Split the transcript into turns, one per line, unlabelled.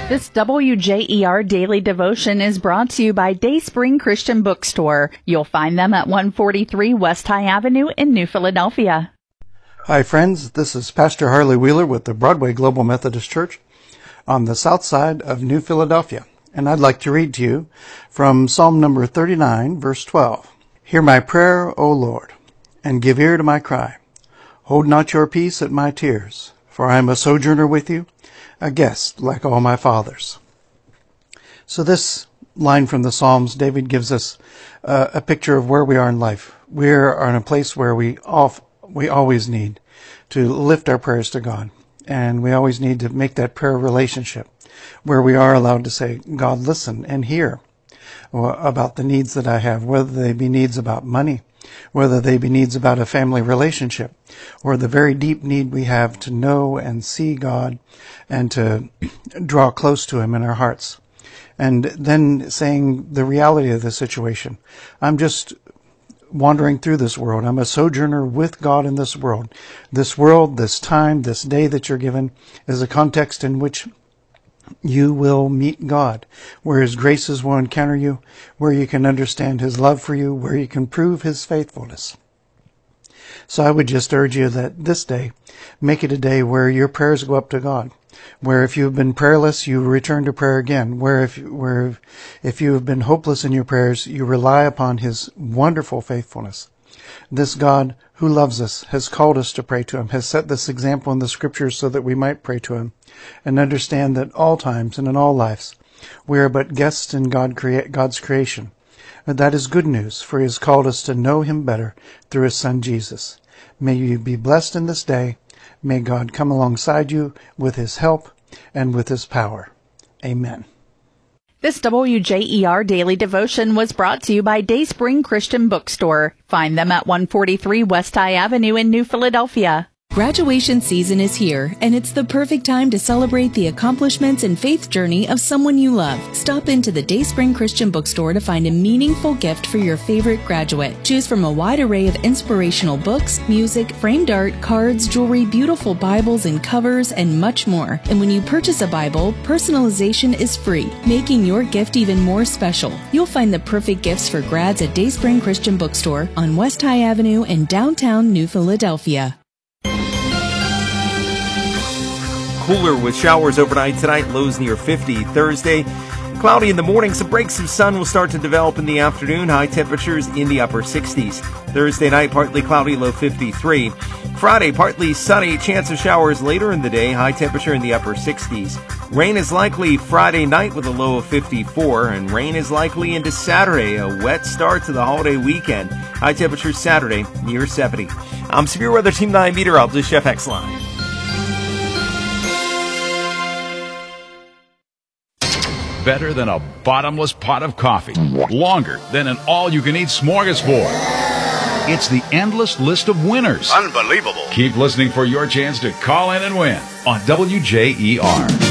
This WJER Daily Devotion is brought to you by Dayspring Christian Bookstore. You'll find them at 143 West High Avenue in New Philadelphia.
Hi friends, this is Pastor Harley Wheeler with the Broadway Global Methodist Church on the south side of New Philadelphia. And I'd like to read to you from Psalm number 39, verse 12. Hear my prayer, O Lord, and give ear to my cry. Hold not your peace at my tears, for I am a sojourner with you, a guest like all my fathers. So this line from the Psalms, David gives us a picture of where we are in life. We are in a place where we always need to lift our prayers to God. And we always need to make that prayer relationship where we are allowed to say, God, listen and hear about the needs that I have, whether they be needs about money, whether they be needs about a family relationship, or the very deep need we have to know and see God and to draw close to Him in our hearts. And then saying the reality of the situation. I'm just wandering through this world. I'm a sojourner with God in this world. This world, this time, this day that you're given is a context in which you will meet God, where His graces will encounter you, where you can understand His love for you, where you can prove His faithfulness. So I would just urge you that this day, make it a day where your prayers go up to God, where if you've been prayerless, you return to prayer again, where if you have been hopeless in your prayers, you rely upon His wonderful faithfulness. This God who loves us has called us to pray to Him, has set this example in the Scriptures so that we might pray to Him and understand that all times and in all lives we are but guests in God's creation. And that is good news, for He has called us to know Him better through His Son Jesus. May you be blessed in this day. May God come alongside you with His help and with His power. Amen.
This WJER Daily Devotion was brought to you by Dayspring Christian Bookstore. Find them at 143 West High Avenue in New Philadelphia.
Graduation season is here, and it's the perfect time to celebrate the accomplishments and faith journey of someone you love. Stop into the Dayspring Christian Bookstore to find a meaningful gift for your favorite graduate. Choose from a wide array of inspirational books, music, framed art, cards, jewelry, beautiful Bibles and covers, and much more. And when you purchase a Bible, personalization is free, making your gift even more special. You'll find the perfect gifts for grads at Dayspring Christian Bookstore on West High Avenue in downtown New Philadelphia.
Cooler with showers overnight tonight, lows near 50. Thursday, cloudy in the morning. Some breaks of sun will start to develop in the afternoon. High temperatures in the upper 60s. Thursday night, partly cloudy, low 53. Friday, partly sunny. Chance of showers later in the day. High temperature in the upper 60s. Rain is likely Friday night with a low of 54. And rain is likely into Saturday, a wet start to the holiday weekend. High temperature Saturday, near 70. I'm Severe Weather Team 9 meteorologist Chef X-Line.
Better than a bottomless pot of coffee. Longer than an all-you-can-eat smorgasbord. It's the endless list of winners.
Unbelievable.
Keep listening for your chance to call in and win on WJER.